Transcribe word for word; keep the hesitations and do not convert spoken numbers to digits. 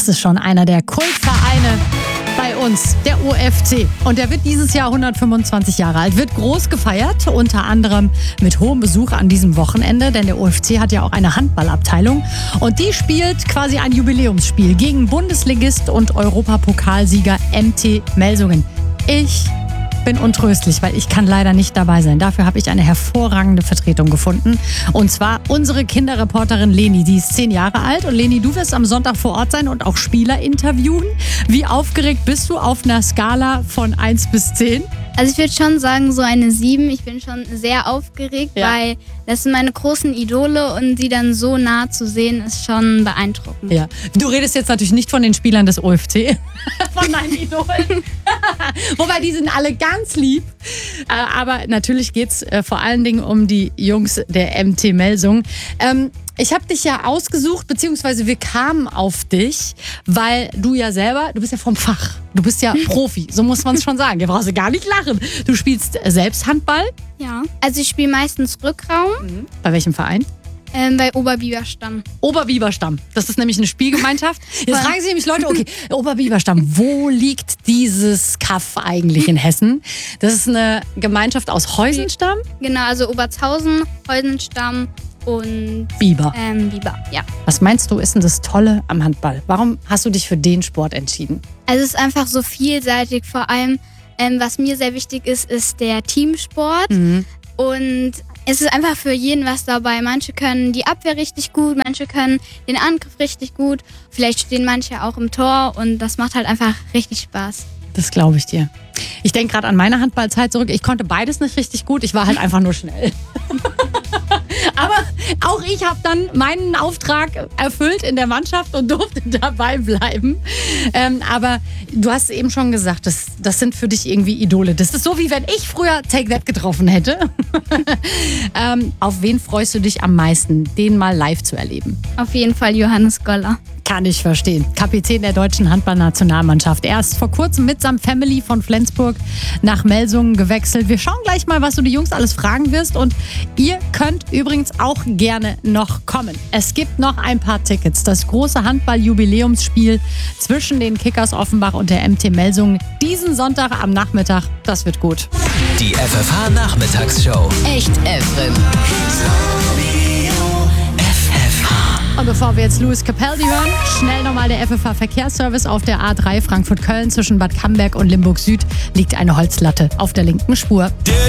Das ist schon einer der Kultvereine bei uns, der O F C. Und der wird dieses Jahr hundertfünfundzwanzig Jahre alt, wird groß gefeiert, unter anderem mit hohem Besuch an diesem Wochenende, denn der O F C hat ja auch eine Handballabteilung und die spielt quasi ein Jubiläumsspiel gegen Bundesligist und Europapokalsieger M T Melsungen. Ich bin untröstlich, weil ich kann leider nicht dabei sein. Dafür habe ich eine hervorragende Vertretung gefunden. Und zwar unsere Kinderreporterin Leni. Die ist zehn Jahre alt. Und Leni, du wirst am Sonntag vor Ort sein und auch Spieler interviewen. Wie aufgeregt bist du auf einer Skala von eins bis zehn? Also ich würde schon sagen, so eine sieben. Ich bin schon sehr aufgeregt, Ja. weil das sind meine großen Idole und sie dann so nah zu sehen, ist schon beeindruckend. Ja. Du redest jetzt natürlich nicht von den Spielern des O F C, von deinen Idolen. Wobei, die sind alle ganz lieb. Äh, aber natürlich geht es äh, vor allen Dingen um die Jungs der M T Melsungen. Ähm, Ich habe dich ja ausgesucht, beziehungsweise wir kamen auf dich, weil du ja selber, du bist ja vom Fach. Du bist ja Profi, so muss man es schon sagen. Da brauchst du gar nicht lachen. Du spielst selbst Handball. Ja. Also ich spiele meistens Rückraum Bei welchem Verein? ähm, bei Oberbiberstamm. Oberbiberstamm. Das ist nämlich eine Spielgemeinschaft. Jetzt fragen sich nämlich Leute, okay, Oberbiberstamm, wo liegt dieses Kaff eigentlich in Hessen? Das ist eine Gemeinschaft aus Heusenstamm, Genau, also Obertshausen, Heusenstamm und Biber. ähm, Biber. Ja. Was meinst du, ist denn das Tolle am Handball? Warum hast du dich für den Sport entschieden? Also es ist einfach so vielseitig. Vor allem, ähm, was mir sehr wichtig ist, ist der Teamsport. Und es ist einfach für jeden was dabei. Manche können die Abwehr richtig gut, manche können den Angriff richtig gut. Vielleicht stehen manche auch im Tor und das macht halt einfach richtig Spaß. Das glaube ich dir. Ich denke gerade an meine Handballzeit zurück. Ich konnte beides nicht richtig gut. Ich war halt einfach nur schnell. Aber auch ich habe dann meinen Auftrag erfüllt in der Mannschaft und durfte dabei bleiben. Ähm, aber du hast eben schon gesagt, das, das sind für dich irgendwie Idole. Das ist so, wie wenn ich früher Take That getroffen hätte. ähm, auf wen freust du dich am meisten, den mal live zu erleben? Auf jeden Fall Johannes Goller. Kann ich verstehen. Kapitän der deutschen Handballnationalmannschaft. Er ist vor kurzem mitsamt Family von Flensburg nach Melsungen gewechselt. Wir schauen gleich mal, was du die Jungs alles fragen wirst. Und ihr könnt übrigens auch gerne noch kommen. Es gibt noch ein paar Tickets. Das große Handball-Jubiläumsspiel zwischen den Kickers Offenbach und der M T Melsungen diesen Sonntag am Nachmittag. Das wird gut. Die F F H-Nachmittagsshow. Echt Efren. Und bevor wir jetzt Louis Capaldi hören, schnell nochmal der F F H-Verkehrsservice. Auf der A drei Frankfurt-Köln zwischen Bad Camberg und Limburg Süd liegt eine Holzlatte auf der linken Spur.